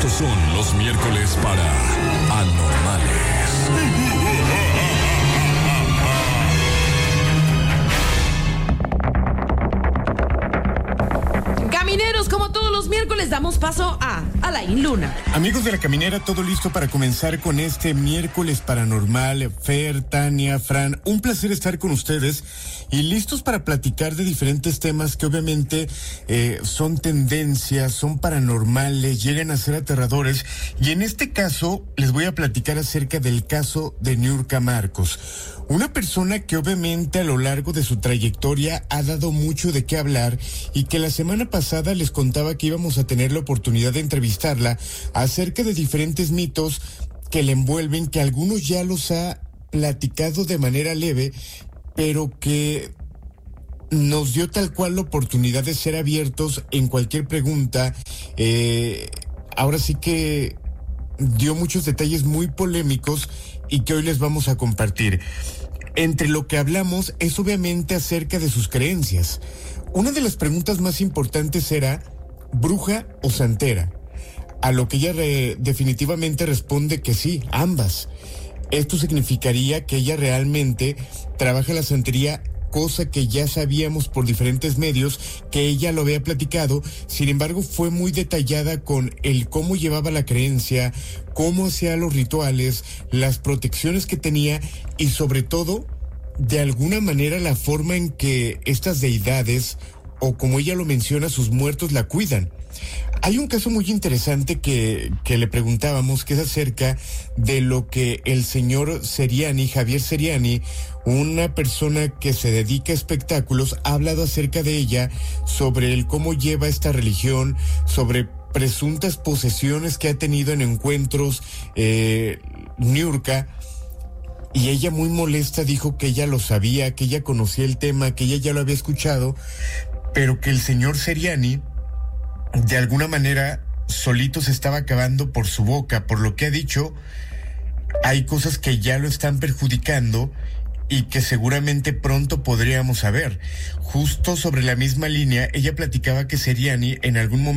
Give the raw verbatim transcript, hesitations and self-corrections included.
Estos son los miércoles para Anormales. Camineros, como todos los miércoles, damos paso a Alain Luna. Amigos de La Caminera, todo listo para comenzar con este miércoles paranormal. Fer, Tania, Fran, un placer estar con ustedes y listos para platicar de diferentes temas que obviamente eh, son tendencias, son paranormales, llegan a ser aterradores. Y en este caso, les voy a platicar acerca del caso de Niurka Marcos. Una persona que obviamente a lo largo de su trayectoria ha dado mucho de qué hablar y que la semana pasada les contaba que íbamos a tener la oportunidad de entrevistarla acerca de diferentes mitos que le envuelven, que algunos ya los ha platicado de manera leve, pero que nos dio tal cual la oportunidad de ser abiertos en cualquier pregunta. Eh, ahora sí que dio muchos detalles muy polémicos y que hoy les vamos a compartir. Entre lo que hablamos es obviamente acerca de sus creencias. Una de las preguntas más importantes era ¿bruja o santera? A lo que ella re- definitivamente responde que sí, ambas. Esto significaría que ella realmente trabaja la santería, cosa que ya sabíamos por diferentes medios, que ella lo había platicado. Sin embargo, fue muy detallada con el cómo llevaba la creencia, cómo hacía los rituales, las protecciones que tenía y sobre todo, de alguna manera, la forma en que estas deidades, o como ella lo menciona, sus muertos la cuidan. Hay un caso muy interesante que, que le preguntábamos, que es acerca de lo que el señor Seriani, Javier Seriani, una persona que se dedica a espectáculos, ha hablado acerca de ella, sobre el cómo lleva esta religión, sobre presuntas posesiones que ha tenido en encuentros, eh, Niurka. Y ella, muy molesta, dijo que ella lo sabía, que ella conocía el tema, que ella ya lo había escuchado, pero que el señor Seriani, de alguna manera, solito se estaba acabando por su boca. Por lo que ha dicho, hay cosas que ya lo están perjudicando y que seguramente pronto podríamos saber. Justo sobre la misma línea, ella platicaba que Seriani en algún momento